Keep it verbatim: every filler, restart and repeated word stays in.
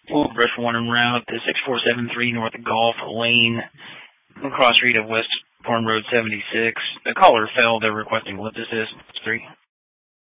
Full brush one en route to six four seven three North Golf Lane, cross street of West Farm Road seventy-six. The caller failed. They're requesting lift assist. three.